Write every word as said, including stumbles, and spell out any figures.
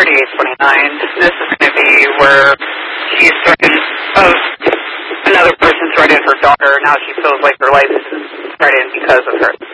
thirty-eight twenty-nine. This is going to be where she's threatened, oh, another person threatened her daughter. Now she feels like her life is threatened because of her.